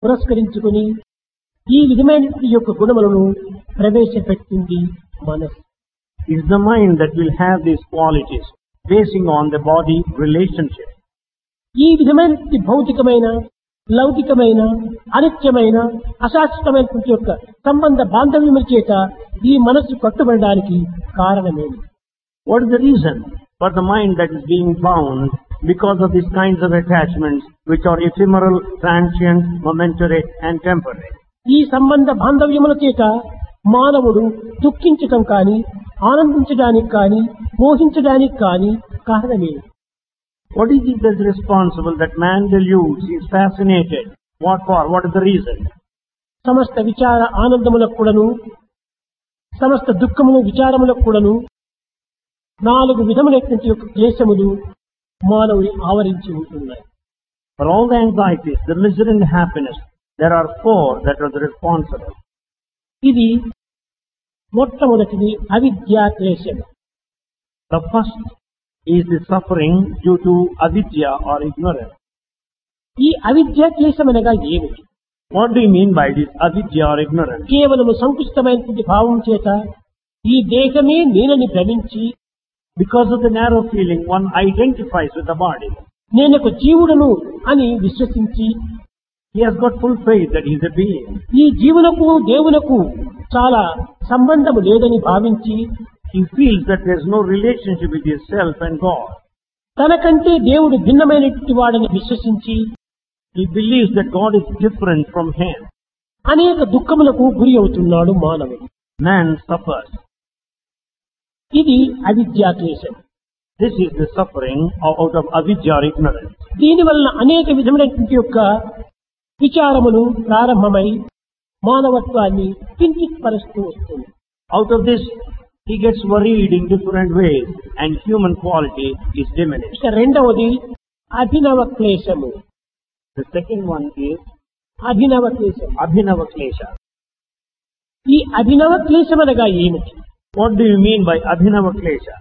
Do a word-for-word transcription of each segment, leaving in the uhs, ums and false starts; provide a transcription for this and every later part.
పురస్కరించుకుని ఈ విధమైన యొక్క గుణములను ప్రవేశపెట్టింది మనస్సు. It is the mind that will have these qualities basing on the body relationship. ఈ విధమైన భౌతికమైన లౌకికమైన అనిత్యమైన అశాశ్వతమైనటువంటి యొక్క సంబంధ బాంధవ్యముల చేత ఈ మనస్సు కట్టుబడడానికి కారణమేమి? What is the reason for the mind that is being bound because of these kinds of attachments which are ephemeral, transient, momentary and temporary? ఈ సంబంధ బాంధవ్యముల చేత మానవుడు దుఃఖించటం కానీ ఆనందించడానికి కానీ మోహించడానికి కానీ కారణమేమి? What is it that's responsible that man deludes, is fascinated? What for? What is the reason? సమస్త విచార ఆనందములకు కూడాను సమస్త దుఃఖములు విచారములకు కూడాను నాలుగు విధములైనటువంటి యొక్క క్లేశములు మానవుని ఆవరించి ఉంటున్నాయి. For all the anxieties, the misery and the happiness, there are four that are the responsible. ఇది మొట్టమొదటిది అవిద్యా క్లేశము. The first is the suffering due to avidya or ignorance. ఈ అవిద్యా క్లేశం అనగా ఏమిటి? What do you mean by this avidya or ignorance? కేవలము సంకుచితమైనటువంటి భావం చేత ఈ దేహమే నేనని భ్రమించి Because of the narrow feeling, one identifies with the body. నేనొక జీవుడను అని విశ్వసించి He has got full faith that he is a being. ఈ జీవునకు దేవునకు చాలా సంబంధము లేదని భావించి He feels that there is no relationship with himself and God. తనకంటే దేవుడు భిన్నమైనటువంటి వాడని విశ్వసించి He believes that God is different from him. అనేక దుఃఖములకు గురి అవుతున్నాడు మానవుడు. Man suffers. ఇది అవిద్యా క్లేశం. This is the suffering out of avidya or ignorance. దీని వలన అనేక విధమైనటువంటి యొక్క విచారములు ప్రారంభమై మానవత్వాన్ని కించిత్పరుస్తూ వస్తుంది. Out of this, he gets worried in different ways and human quality is diminished. ఇక రెండవది అభినవ క్లేశము. The second one is అభినవ క్లేశం. abhinava klesha. ఈ అభినవ క్లేశం అనగా ఏమిటి? What do you mean by abhinava klesha?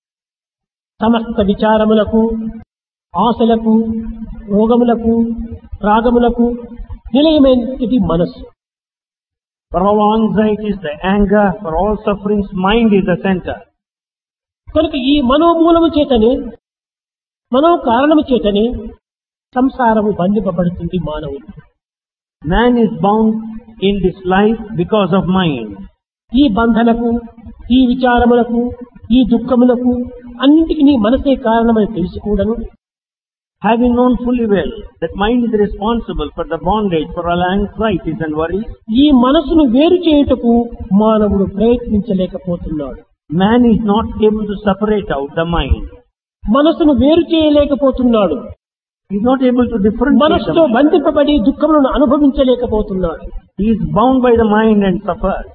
సమస్త విచారములకు ఆశలకు రోగములకు రాగములకు నిలయమైనది మనస్సు. For all anxieties, the anger, for all sufferings, mind is the center. కనుక ఈ మనోమూలము చేతనే మనో కారణము చేతనే సంసారము బంధింపబడుతుంది మానవుడు. Man is bound in this life because of mind. ఈ బంధనకు ఈ విచారములకు ఈ దుఃఖములకు అన్నింటికి మనసే కారణమని తెలిసి కూడాను Having known fully well that mind is responsible for the bondage, for all anxieties and worries, ఈ మనసును వేరు చేయుటకు మానవుడు ప్రయత్నించలేకపోతున్నాడు. man is not able to separate out the mind. మనసును వేరు చేయలేకపోతున్నాడు. He is not able to differentiate the మనసుతో mind. బంధింపబడి దుఃఖములను అనుభవించలేకపోతున్నాడు. He is bound by the mind and suffers.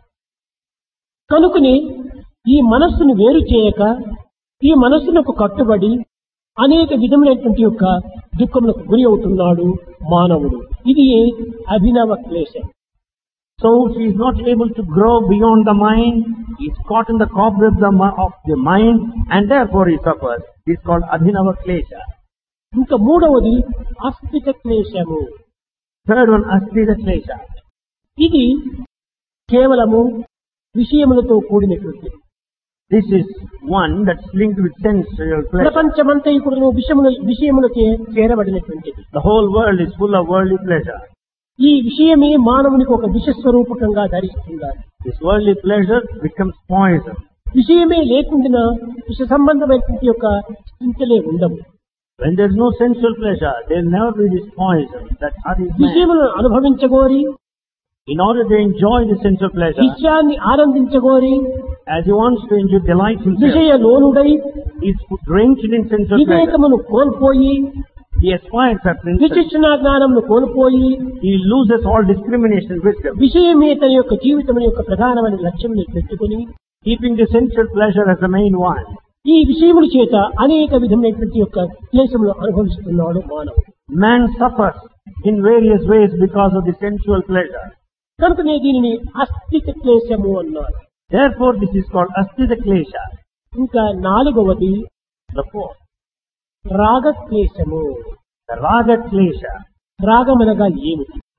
కనుకని ఈ మనస్సును వేరు చేయక ఈ మనస్సునకు కట్టుబడి అనేక విధములైనటువంటి యొక్క దుఃఖములకు గురి అవుతున్నాడు మానవుడు. ఇది అభినవ క్లేశం. So he is not able to grow beyond the mind. He is caught in the cobweb of the mind and therefore he suffers. It is called abhinava klesha. ఇంకా మూడవది అస్థిత క్లేశము. Third one, asthita klesha. ఇది కేవలము విషయములతో కూడినటువంటిది. This is one that's linked with sensual pleasure. ప్రపంచమంతా ఇప్పుడు విషయముల విషయములకే చేరబడినటువంటిది. The whole world is full of worldly pleasure. ఈ విషయమే మానవునికి ఒక విషస్వరూపకంగా ధరిస్తున్నారు. This worldly pleasure becomes poison. విషయమే లేకుండా విష సంబంధమైనటువంటి యొక్క చింతలే ఉండవు. When there is no sensual pleasure, there will never be this poison that hurries man. విషయములను అనుభవించగోరి In order to enjoy the sensual pleasure, విషయాన్ని ఆనందించగోరి as he wants to enjoy delight himself, విషయ లోనుడై he is drenched in sensual pleasure. వివేకమును కోల్పోయి He aspires at principle. విచక్షణ జ్ఞానమును కోల్పోయి He loses all discrimination wisdom. విషయమే తన యొక్క జీవితం యొక్క ప్రధానమైన లక్ష్యం పెట్టుకుని Keeping the sensual pleasure as the main one. ఈ విషయముల చేత అనేక విధమైనటువంటి యొక్క క్లేశములు అనుభవిస్తున్నాడు మానవుడు. Man suffers in various ways because of the sensual pleasure. కనుకనే దీనిని అస్థిత క్లేశము అన్నారు. Therefore this is called asthita klesha. ఇంకా నాలుగవది The fourth, రాగ క్లేశము. the raga klesha. రాగమనగా ఏమిటి?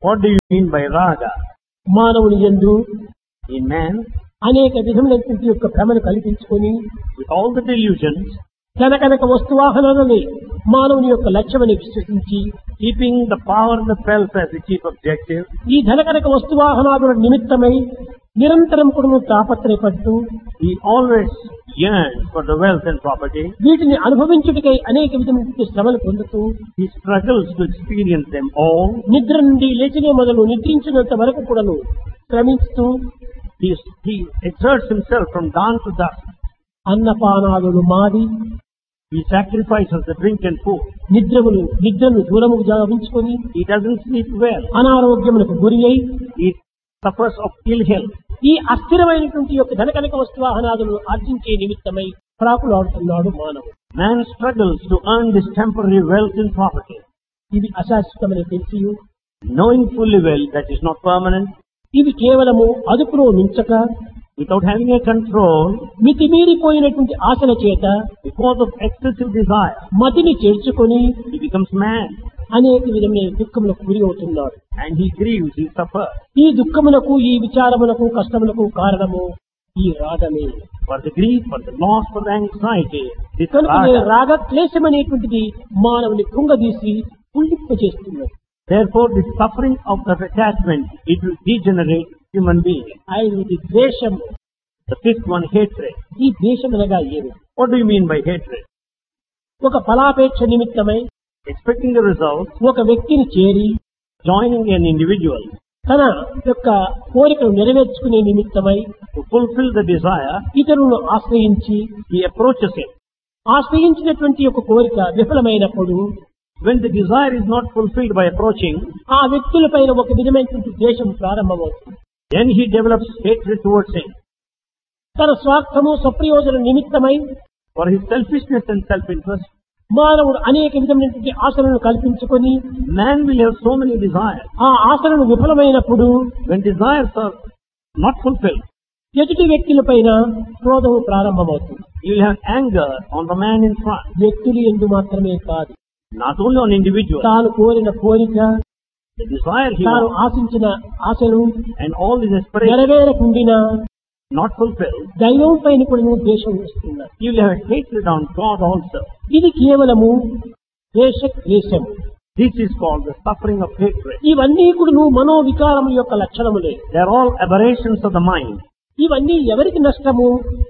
What do you mean by raga? మానవుని యందు In man, అనేక విధములైనటువంటి యొక్క భ్రమను కల్పించుకొని with all the delusions, తన కనుక వస్తువాహనాలని మానవుని యొక్క లక్ష్యమని విశ్వసించి keeping the power and the wealth as the chief objective, ఈ ధన కనుక వస్తువాహనాదుల నిమిత్తమై నిరంతరం కూడా తాపత్రయపడుతూ he always yearns for the wealth and property. వీటిని అనుభవించుటకై అనేక విధమైన శ్రమలు పొందుతూ He struggles to experience them all. నిద్ర నుండి లేచినే మొదలు నిద్రించినంత వరకు కూడాను శ్రమిస్తూ He, he exerts himself from dawn to dusk. అన్నపానాదులు మాది He sacrifices the drink and food. నిద్రములు నిద్రను దూరము గావించుకొని He doesn't sleep well. అనారోగ్యములకు గురి అయి He suffers of ill health. ఈ అస్థిరమైనటువంటి యొక్క ధనకనక వస్తువాహనాదులను ఆర్జించే నిమిత్తమై ప్రాకులాడుతున్నాడు మానవుడు. Man struggles to earn this temporary wealth and property, ఇవి అశాశ్వతమని తెలిసి knowing fully well that is not permanent, ఇవి కేవలము అదుపులో మించక without having a control, మితిమీరిపోయినటువంటి ఆశల చేత because of excessive desire. మతిని చేర్చుకొని He becomes mad అనేక విధమైన దుఃఖములకు గురి అవుతున్నాడు. and he grieves, he suffers. ఈ దుఃఖములకు ఈ విచారములకు కష్టములకు కారణము ఈ రాగమే. For the grief, for the loss, for the anxiety, this కనుక raga. రాగ క్లేశం అనేటువంటిది మానవుని కృంగదీసి పుల్లింప చేస్తున్నది. Therefore, the suffering of the attachment, it will degenerate human being. ఐదవది ద్వేషం. The fifth one, hatred. ఈ ద్వేషం అనగా ఏమి? What do you mean by hatred? ఒక ఫలాపేక్ష నిమిత్తమై Expecting a result, ఒక వ్యక్తిని చేరి joining an individual తన యొక్క కోరికను నెరవేర్చుకునే నిమిత్తమై to fulfill the desire, ఇతరులను ఆశ్రయించి he approaches him. ఆశ్రయించినటువంటి యొక్క కోరిక విఫలమైనప్పుడు When the desire is not fulfilled by approaching, ఆ వ్యక్తులపైన ఒక విధమైనటువంటి ద్వేషం ప్రారంభమవుతుంది. then he develops hatred towards him. తన స్వార్థము స్వప్రయోజన నిమిత్తమై For his selfishness and self-interest, మానవుడు అనేక విధమైనటువంటి ఆశలను కల్పించుకొని man will have so many desires. ఆ ఆశలను విఫలమైనప్పుడు When desires are not fulfilled, ఎదుటి వ్యక్తులపైన క్రోధము ప్రారంభమవుతుంది. you will have anger on the man in front. వ్యక్తులు ఎందు మాత్రమే కాదు, Not only on individuals, తాను కోరిన కోరిక, the desire he తాను wants, ఆశించిన ఆశలు and all his aspirations నెరవేరకుండినా not fulfilled, దైవం పైన కూడా ద్వేషం వస్తున్నారు. you will have hatred on God also. ఇది కేవలము ద్వేష క్లేశం. This is called the suffering of hatred. ఇవన్నీ కూడా మనోవికారం యొక్క లక్షణములే. They are all aberrations of the mind. ఇవన్నీ ఎవరికి నష్టము?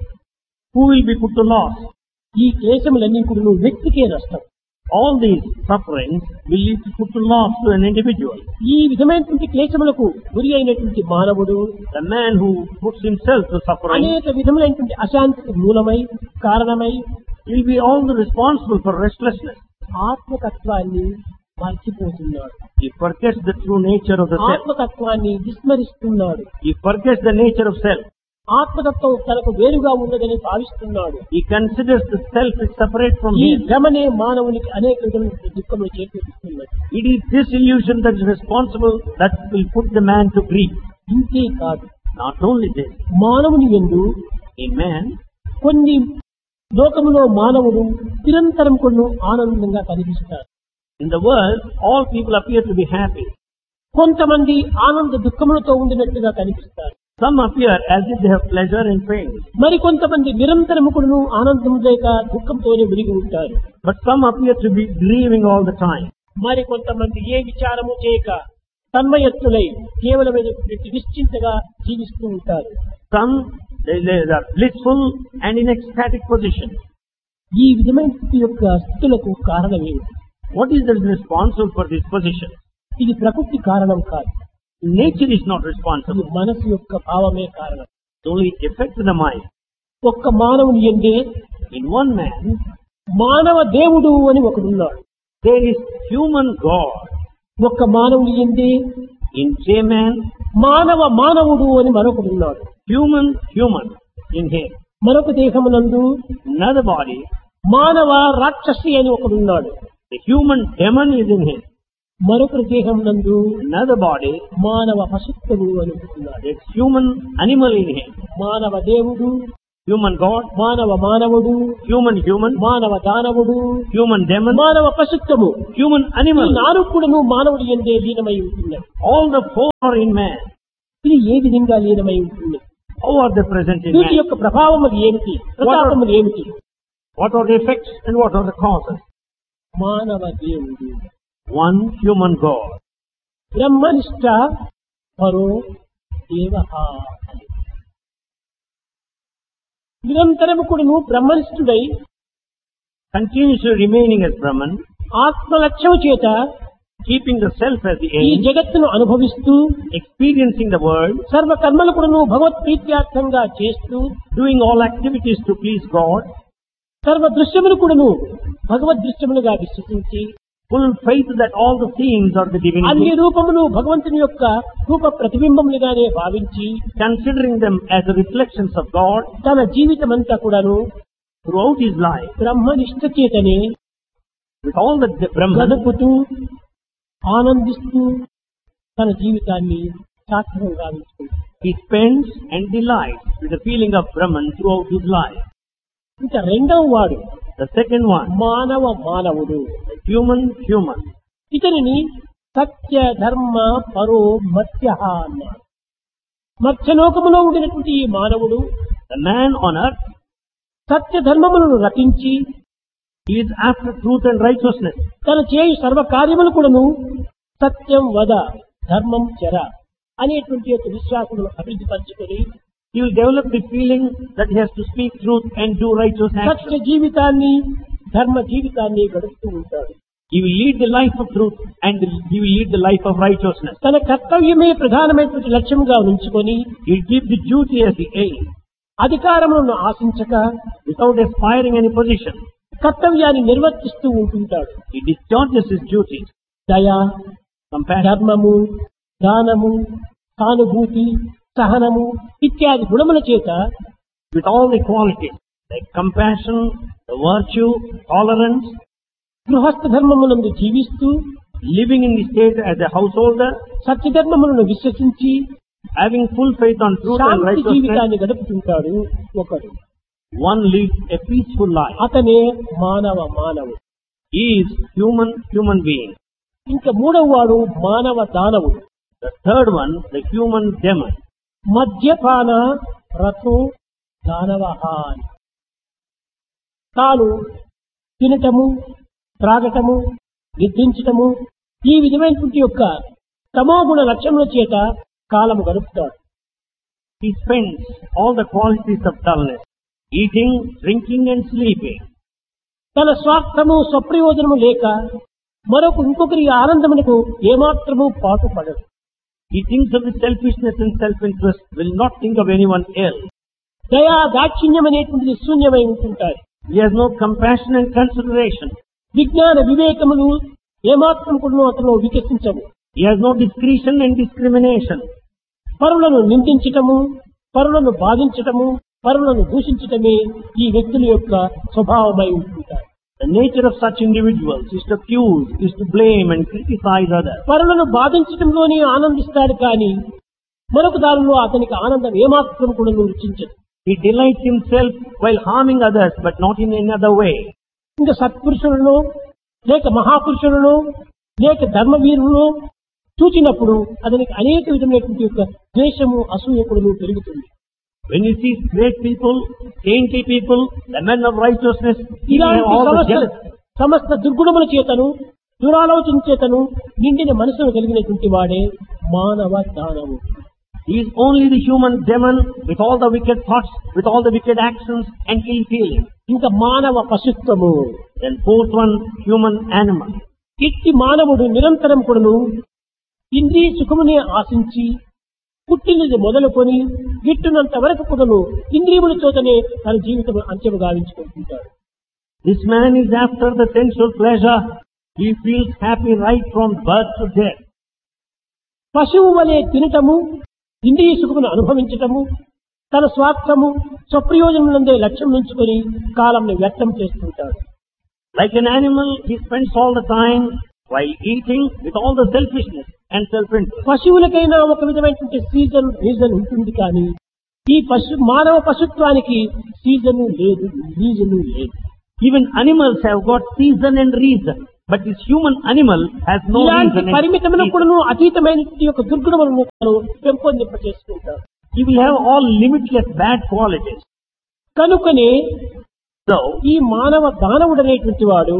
Who will be put to loss? ఈ క్లేశములన్నీ కూడా వ్యక్తికే నష్టం. All these sufferings will lead to put to loss to an individual. ఈ విధమైనటువంటి క్లేశములకు గురి అయినటువంటి మానవుడు The man who puts himself to suffering అనేక విధములైనటువంటి అశాంతికి మూలమై కారణమై will be all the responsible for restlessness. ఆత్మతత్వాన్ని మర్చిపోతున్నాడు. He forgets the true nature of the self. ఆత్మతత్వాన్ని విస్మరిస్తున్నాడు. He forgets the nature of self. ఆత్మతత్వం తనకు వేరుగా ఉన్నదని భావిస్తున్నాడు. He considers the self is separate from ఈ him. భ్రమనే మానవునికి అనేక విధమైన దుఃఖములు చేకూరుస్తున్నది. It is this illusion that is responsible that will put the man to grief. ఇంతే కాదు, Not only this, మానవుని యందు in man, కొన్ని లోకములో మానవుడు నిరంతరం కొన్ని ఆనందంగా కనిపిస్తారు. in the world, all people appear to be happy. కొంతమంది ఆనంద దుఃఖములతో ఉండినట్టుగా కనిపిస్తారు. Some appear as if they have pleasure and pain. మరి కొంతమంది నిరంతరము కూడాను ఆనందం లేక దుఃఖంతోనే విరిగి ఉంటారు. But some appear to be grieving all the time. మరి కొంతమంది ఏ విచారము చేయక తన్మయత్తులై కేవలమైనటువంటి నిశ్చింతగా జీవిస్తూ ఉంటారు. Some, they, they are blissful and in ecstatic position. ఈ విధమైన యొక్క స్థితులకు కారణం ఏమిటి? What is the responsible for this position? ఇది ప్రకృతి కారణం కాదు, Nature is not ఇది responsible. మనసు యొక్క భావమే కారణం. It only affects the mind. ఒక్క మానవుని ఎందే In one man, మానవ దేవుడు అని ఒకడున్నాడు. there is human God. ఒక్క మానవుని ఎందే In a man, మానవ మానవుడు అని మరొకడున్నాడు. human, human in him. మరొక దేహమునందు Another body, మానవ రాక్షసి అని ఒకడున్నాడు. the human demon is in him. మరొక దేహమునందు Another body, మానవ పశుత్వము అని ఒకడున్నాడు. there's human animal in him. మానవ దేవుడు human god, మానవ మానవుడు, human human, మానవ దానవుడు, human demon, మానవ పశుత్వము, human ఈ animal. నాలుగు కూడాను మానవుడి యందే లీనమై ఉంటున్నాయి. All the four are in man. ఇది ఏ విధంగా లీనమై ఉంటుంది? How are they present in వీటి man? యొక్క ప్రభావములు ఏమిటి, ప్రతాపములు ఏమిటి? What are the effects and what are the causes? మానవ దేవుడు, One human god. బ్రహ్మనిష్ట పరో దేవ. నిరంతరము కూడాను బ్రహ్మనిష్ఠుడై Continuously remaining as Brahman, ఆత్మలక్ష్యము చేత keeping the self as the ఈ aim, జగత్తును అనుభవిస్తూ experiencing the world, సర్వ కర్మలు కూడాను భగవత్ ప్రీత్యార్థంగా చేస్తూ doing all activities to please God, సర్వ దృశ్యములు కూడాను భగవద్ దృశ్యములుగా విశ్వసించి full faith that all the themes are the అన్ని divinity, రూపములు భగవంతుని యొక్క రూప ప్రతిబింబములుగానే భావించి considering them as the reflections of God తన జీవితమంతా కూడాను throughout his life, బ్రహ్మనిష్ట చేతనే with all the Brahman, గడుపుతూ ఆనందిస్తూ తన జీవితాన్ని సార్థకం గావించుకుంటాడు. he spends and delights with the feeling of Brahman throughout his life. ఇంకా రెండవ వాడు The second one, మానవ మానవుడు. the human human. ఇతనిని సత్య ధర్మ పరో మత్స్య అన్నాడు. మత్స్యలోకములో ఉండినటువంటి ఈ మానవుడు The man on earth, సత్య ధర్మములను రచించి he is after truth and righteousness. తన చేయు సర్వ కార్యములు కూడాను సత్యం వద ధర్మం చర అనేటువంటి యొక్క విశ్వాసమును అభివృద్ధి పరచుకొని He will develop the feeling that he has to speak truth and do righteous Satya actions. జీవితాన్ని ధర్మ జీవితాన్ని గడుపుతూ ఉంటాడు. He will lead the life of truth and he will lead the life of righteousness. తన కర్తవ్యమే ప్రధానమైనటువంటి లక్ష్యంగా ఉంచుకొని He will keep the duty as the aim అధికారములను ఆశించక without aspiring any position. కర్తవ్యాన్ని నిర్వర్తిస్తూ ఉంటుంటాడు. He discharges his duties. దయ, Compassion, ధర్మము, దానము, సానుభూతి, సహనము ఇత్యాది గుణముల చేత with all the qualities like compassion, the virtue, tolerance, గృహస్థ ధర్మమునందు జీవిస్తూ living in the state as a householder, సత్యధర్మములను విశ్వసించి having full faith on truth and Shanti righteousness. జీవితాన్ని గడుపుతుంటాడు ఒకడు. One leads a peaceful life. అతనే మానవ మానవుడు. He is human human being. ఇంకా మూడవ వాడు మానవ దానవుడు. The third one, the human demon. మద్యపాన రథో దానవ అని. తాను తినటము, త్రాగటము, నిద్రించటము ఈ విధమైనటువంటి యొక్క తమోగుణ లక్ష్యముల చేత కాలము గడుపుతాడు. He spends all the qualities of dullness, eating, drinking and sleeping. తన స్వార్థము స్వప్రయోజనము లేక మరొక ఇంకొకరి ఆనందమునకు ఏమాత్రము పాటుపడడు. He thinks of his selfishness and self-interest, will not think of anyone else. దయా దాక్షిణ్యం అనేటువంటిది శూన్యమై ఉంటుంటాయి. He has no compassion and consideration. విజ్ఞాన వివేకములు ఏమాత్రం కూడా అతను వికసించవు. He has no discretion and discrimination. పరులను నిందించటము, పరులను బాధించటము, పరులను దూషించటమే ఈ వ్యక్తుల యొక్క స్వభావమై ఉంటుంటాయి. The nature of such individuals is to accuse, is to blame and criticize others. పరులను బాధించటంలోనే ఆనందిస్తాడు కానీ మరొక దానిలో అతనికి ఆనందం ఏమాత్రం కూడా రుచించదు. He delights himself while harming others, but not in any other way. ఇంకా సత్పురుషులను లేక మహాపురుషులను లేక ధర్మవీరులను చూచినప్పుడు అతనికి అనేక విధమైనటువంటి యొక్క ద్వేషము అసూయ కూడా పెరుగుతుంది. When he sees great people, saintly people, the men of righteousness, he will have ఇలాంటి all the సమస్త jealousy. సమస్త దుర్గుణముల చేతను దురాలోచన చేతను నిండిన మనసును కలిగినటువంటి వాడే మానవ దానవు. He is only the human demon with all the wicked thoughts, with all the wicked actions and ill feelings. ఇంకా మానవ పశుత్వము. Then fourth one, human animal. ఇట్టి మానవుడు నిరంతరం కూడాను ఇంద్రియ సుఖమునే ఆశించి పుట్టినది మొదలుకొని గిట్టునంత వరకు కూడాను ఇంద్రియముల చోతనే తన జీవితం అంత్యము గావించుకుంటుంటాడు. This man is after the sensual pleasure. He feels happy right from birth to death. పశువు వలె తినటము, ఇంద్రియ సుఖమును అనుభవించటము, తన స్వార్థము స్వప్రయోజనములందే లక్ష్యం ఉంచుకొని కాలంను వ్యర్థం చేస్తుంటాడు. Like an animal, he spends all the time while eating with all the selfishness and self-interest. పశువులకైనా ఒక విధమైనటువంటి సీజన్ రీజన్ ఉంటుంది కానీ ఈ పశు మానవ పశుత్వానికి సీజను లేదు, రీజను లేదు. Even animals have got season and reason, but this human animal has no ఇలాంటి reason and పరిమితములకు reason. అతీతమైన యొక్క దుర్గుణములను పెంపొందింప చేసుకుంటారు. He will have all limitless bad qualities. కనుకనే So, ఈ మానవ దానవుడు అనేటువంటి వాడు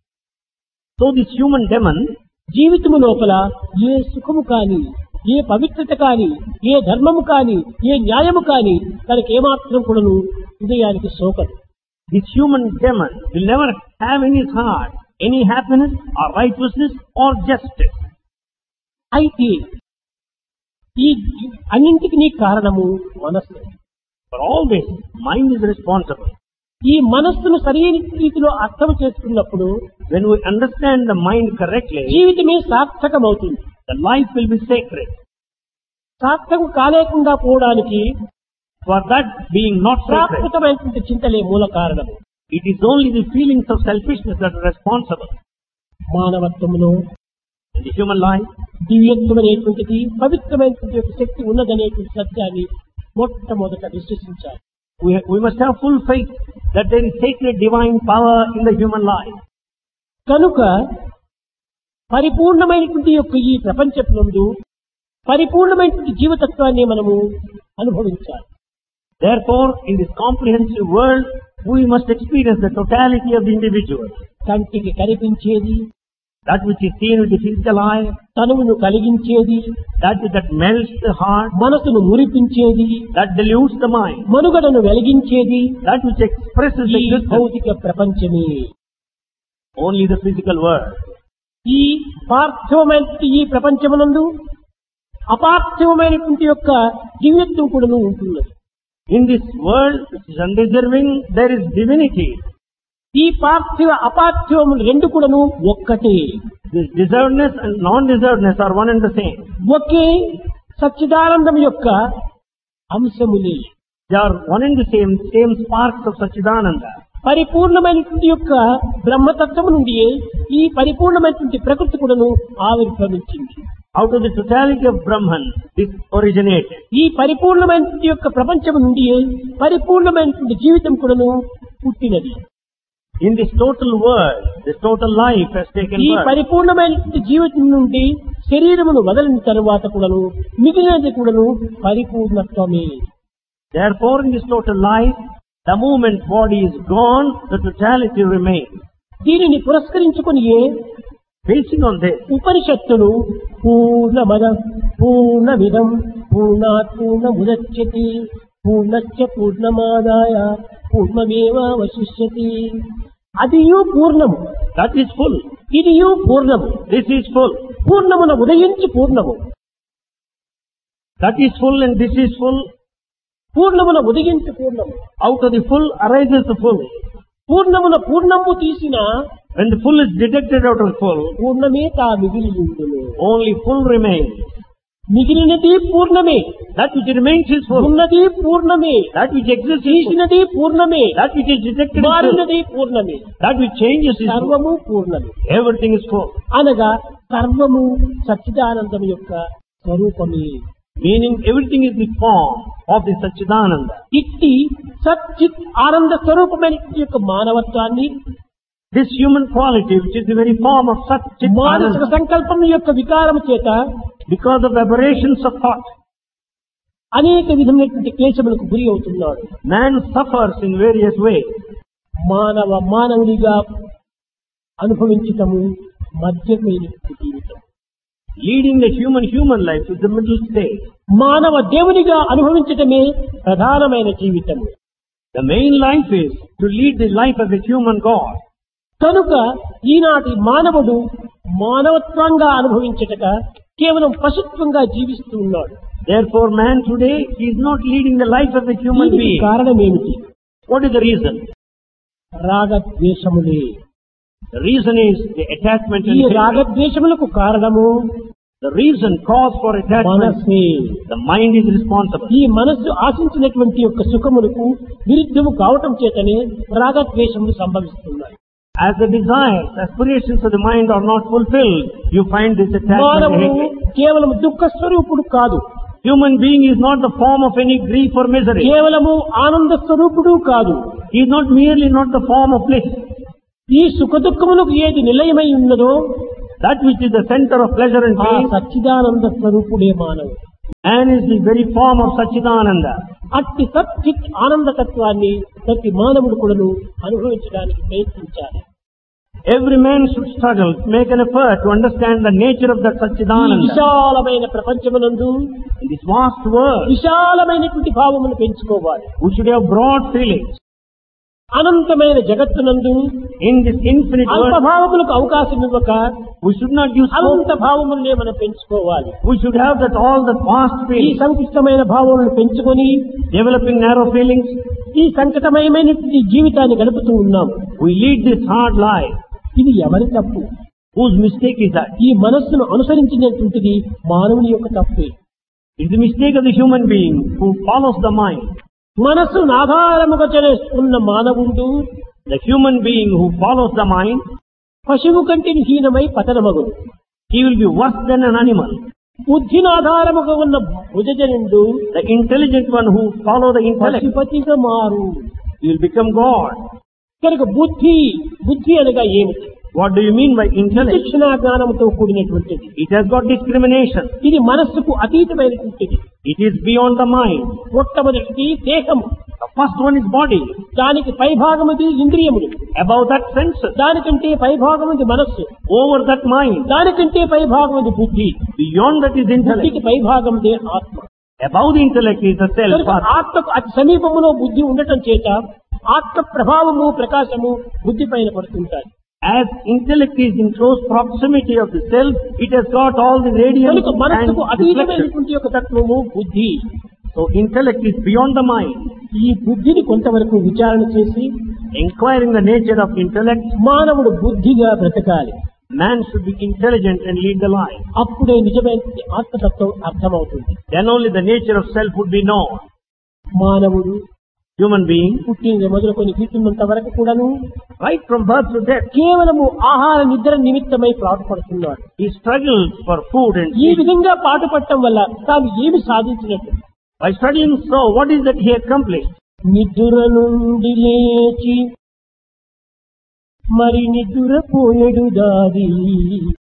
so this human demon, జీవితము లోపల ఏ సుఖము కాని, ఏ పవిత్రత కాని, ఏ ధర్మము కాని, ఏ న్యాయము కాని తనకి ఏమాత్రం కూడాను హృదయానికి సోకదు. this human demon will never have in his heart any happiness or righteousness or justice. అయితే ఈ అన్నింటికి నీ కారణము మనస్సు. For all this, mind is responsible. ఈ మనస్సును సరైన రీతిలో అర్థం చేసుకున్నప్పుడు When we understand the mind correctly, జీవితమే సార్థకమవుతుంది. the life will be sacred. సార్థకం కాలేకుండా పోవడానికి For that being not sacred, ప్రాకృతమైనటువంటి చింతలే మూల కారణం. it is only the feelings of selfishness that are responsible. మానవత్వములో In the human life, దివ్యత్వం అనేటువంటిది, పవిత్రమైనటువంటి యొక్క శక్తి ఉన్నదనేటువంటి సత్యాన్ని మొట్టమొదట విశ్వసించాలి. we, we must have full faith that there is sacred divine power in the human life. కనుక పరిపూర్ణమైనటువంటి యొక్క ఈ ప్రపంచమునందు పరిపూర్ణమైనటువంటి జీవతత్వాన్ని మనము అనుభవించాలి. Therefore, in this comprehensive world, we must experience the totality of the individual. కంటికి కనిపించేది, That which is seen with the physical eye, తనువును కలిగించేది, that which that melts the heart, మనసును మురిపించేది, that dilutes the mind, మనుగడను వెలిగించేది that which expresses ఈ existence, భౌతిక ప్రపంచమే. only the physical world. ఈ పార్థివమైనటువంటి ఈ ప్రపంచమునందు అపార్థివమైనటువంటి యొక్క దివ్యత్వం కూడా ఉంటున్నది. In this world, which is undeserving, there is divinity. ఈ పార్థివ అపార్థివములు రెండు కూడాను ఒక్కటే. This deservedness and non-deservedness are one and the same. ఒకే సచ్చిదానందం యొక్క అంశములే. They are one and the same, same sparks of Satchidananda. పరిపూర్ణమైనటువంటి యొక్క బ్రహ్మతత్వము నుండి ఈ పరిపూర్ణమైనటువంటి ప్రకృతి కూడాను ఆవిర్భవించింది. Out of the totality of Brahman, this originated. ఈ పరిపూర్ణమైనటువంటి యొక్క ప్రపంచము నుండి పరిపూర్ణమైనటువంటి జీవితం కూడాను పుట్టినది. In this total world, this total life has taken ఈ birth. పరిపూర్ణమైనటువంటి జీవితం నుండి శరీరమును వదలిన తరువాత కూడాను మిగిలినది కూడాను పరిపూర్ణత్వమే. Therefore, in this total life, the moment body is gone, the totality remains. దీనిని పురస్కరించుకుని Basing on this, ఉపనిషత్తులు పూర్ణమద పూర్ణమిదం పూర్ణాత్ పూర్ణముదచ్యతే పూర్ణస్య పూర్ణమాదాయ పూర్ణమేవావశిష్యతి. అదియు పూర్ణము, that is full. ఇదియు పూర్ణము. This is full. పూర్ణమున ఉదయించి పూర్ణము, That is full and this is full. పూర్ణమున ఉదయించి పూర్ణము. Out of the full arises the full. పూర్ణమున పూర్ణము తీసిన When the full is detected out of full, పూర్ణమే తా మిగిలి ఉండును. only full remains. మిగిలినది పూర్ణమే, That which remains is full. ఉన్నది పూర్ణమే, That which exists is full. తీసినది పూర్ణమే, That which is detected is full. మారినది పూర్ణమే, That which changes is full. సర్వము పూర్ణమే. Everything is full. అనగా సర్వము సచ్చిదానందం యొక్క స్వరూపమే. Meaning everything is the form of the Satchidananda. ఇట్టి సచ్చిత్ ఆనంద స్వరూపమైన యొక్క మానవత్వాన్ని This human quality, which is the very form of మానసిక Satchidananda, సంకల్పం యొక్క వికారం చేత because of aberrations of thought, అనేక విధమైనటువంటి క్లేశములకు గురి అవుతున్నాడు. man suffers in various ways. మానవ మానవుడిగా అనుభవించటము మధ్యమైనటువంటి జీవితం. Leading the human human life is the middle stage. మానవ దేవునిగా అనుభవించటమే ప్రధానమైన జీవితము. The main life is to lead the life of a human God. కనుక ఈనాటి మానవుడు మానవత్వంగా అనుభవించటక కేవలం పశుత్వంగా జీవిస్తూ ఉన్నాడు. Therefore, man today is not leading the life of a human దీనికి being. కారణం ఏమిటి? What is the reason? రాగద్వేషములే. The reason is the attachment ఈ and hatred. రాగద్వేషములకు కారణము The reason, cause for attachment, మనస్సే. the mind is responsible. ఈ మనస్సు ఆశించినటువంటి యొక్క సుఖములకు విరుద్ధము కావటం చేతనే రాగద్వేషములు సంభవిస్తున్నాయి. As the desires, aspirations of the mind are not fulfilled, you find this attachment and మానవుడు hatred. కేవలం దుఃఖ స్వరూపుడు కాదు. Human being is not the form of any grief or misery. కేవలము ఆనంద స్వరూపుడు కాదు. He is not merely not the form of bliss. ఈ సుఖ దుఃఖములకు ఏది నిలయమై ఉన్నదో That which is the center of pleasure and ఆ pain, సచ్చిదానంద స్వరూపుడే మానవుడు. man is the very form of Satchidananda. అట్టి సచ్చిత్ ఆనంద తత్వాన్ని ప్రతి మానవుడు కూడాను అనుభవించడానికి ప్రయత్నించాలి. Every man should struggle, make an effort to understand the nature of that ఈ Satchidananda. విశాలమైన ప్రపంచమునందు In this vast world, విశాలమైనటువంటి భావమును పెంచుకోవాలి. we should have broad feelings. అనంతమైన జగత్తునందు In this infinite అల్ప world, భావములకు అవకాశం ఇవ్వక we should not use Anantha hope. భావములనే మనం పెంచుకోవాలి. We should have that all the vast ఈ feelings, సంకుచితమైన భావములను పెంచుకొని developing narrow feelings. ఈ సంకటమయమైనటువంటి జీవితాన్ని గడుపుతూ ఉన్నాం. We lead this hard life. ఇది ఎవరి తప్పు? Whose mistake is that? ఈ మనస్సును అనుసరించినటువంటిది మానవుని యొక్క తప్పే. It's the mistake of the human being who follows the mind. మనస్సును ఆధారముగా చేసుకున్న మానవుడు The human being who follows the mind, పశువు కంటే హీనమై పతనమగుడు. he will be worse than an animal. బుద్ధిని ఆధారముగా ఉన్న భుజజనుడు The intelligent one who follow the intellect, పశుపతిగా మారు. he will become God. కనుక బుద్ధి బుద్ధి అనగా ఏమిటి? What do you mean by intellect? విచక్షణ జ్ఞానంతో కూడినటువంటిది. It has got discrimination. ఇది మనస్సుకు అతీతమైనటువంటిది. It is beyond the mind. మొట్టమొదటిది దేహము, The first one is body. దానికి పైభాగముది ఇంద్రియములు, Above that senses. దానికంటే పైభాగముది మనస్సు, Over that mind. దానికంటే పైభాగముది బుద్ధి, Beyond that is intellect. బుద్ధికి పైభాగముదే ఆత్మ. Above the intellect is the self. కనుక ఆత్మకు అతి సమీపములో బుద్ధి ఉండటం చేత ఆత్మ ప్రభావము ప్రకాశము బుద్ధి పైన పడుతుంటాయి. As intellect is in close proximity of the self, it has got all the radiance కనుక and మనస్సుకు reflection. అతీతమైనటువంటి యొక్క తత్వము బుద్ధి. So intellect is beyond the mind. ఈ బుద్ధిని కొంతవరకు విచారణ చేసి Inquiring the nature of intellect, మానవుడు బుద్ధిగా బ్రతకాలి. man should be intelligent and lead the life. అప్పుడే నిజమైన ఆత్మతత్వం అర్థమవుతుంది. Then only the nature of self would be known. మానవుడు Human being, పుట్టిన మొదలుకొని తీర్చున్నంత వరకు కూడాను right from birth to death, కేవలము ఆహార నిద్ర నిమిత్తమై పాటుపడుతున్నాడు. he struggles for food and ఈ sleep. విధంగా పాటుపడటం వల్ల తాను ఏమి సాధించినట్టు? By studying so, what is that he accomplished? నిద్ర నుండి లేచి మరి నిద్రపోయెడు దారి